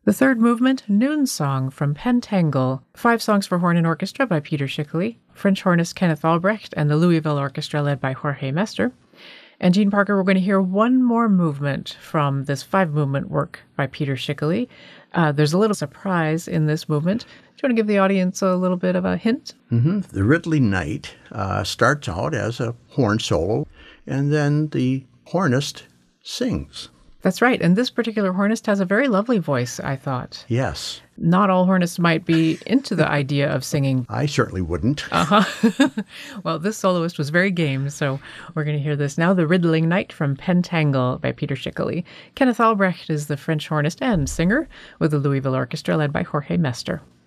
The third movement, Noon Song from Pentangle, 5 songs for horn and orchestra by Peter Schickele, French hornist Kenneth Albrecht, and the Louisville Orchestra led by Jorge Mester. And Jean Parker, we're going to hear one more movement from this 5-movement work by Peter Schickele. There's a little surprise in this movement. Do you want to give the audience a little bit of a hint? The Ridley Knight starts out as a horn solo, and then the hornist sings. That's right. And this particular hornist has a very lovely voice, I thought. Yes. Not all hornists might be into the idea of singing. I certainly wouldn't. Well, this soloist was very game, so we're going to hear this now. The Riddling Knight from Pentangle by Peter Schickele. Kenneth Albrecht is the French hornist and singer with the Louisville Orchestra led by Jorge Mester.